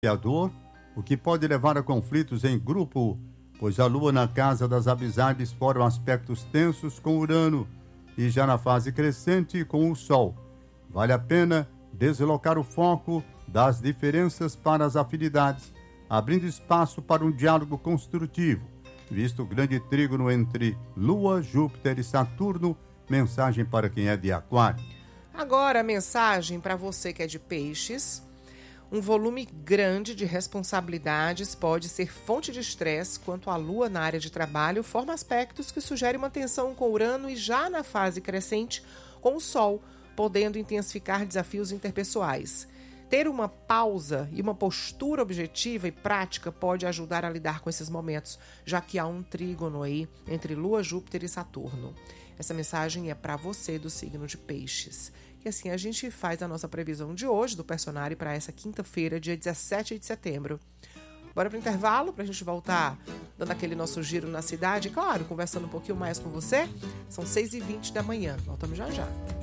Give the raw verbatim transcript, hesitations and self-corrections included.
desafiador, o que pode levar a conflitos em grupo, pois a Lua na casa das amizades forma aspectos tensos com Urano e já na fase crescente com o Sol. Vale a pena deslocar o foco das diferenças para as afinidades, abrindo espaço para um diálogo construtivo, visto o grande trígono entre Lua, Júpiter e Saturno. Mensagem para quem é de Aquário. Agora a mensagem para você que é de Peixes. Um volume grande de responsabilidades pode ser fonte de estresse quanto a Lua na área de trabalho forma aspectos que sugerem uma tensão com Urano e já na fase crescente com o Sol, podendo intensificar desafios interpessoais. Ter uma pausa e uma postura objetiva e prática pode ajudar a lidar com esses momentos, já que há um trígono aí entre Lua, Júpiter e Saturno. Essa mensagem é para você do signo de Peixes. E assim a gente faz a nossa previsão de hoje do Personare para essa quinta-feira, dia dezessete de setembro. Bora para o intervalo para a gente voltar dando aquele nosso giro na cidade, claro, conversando um pouquinho mais com você. São seis e vinte da manhã. Voltamos já já.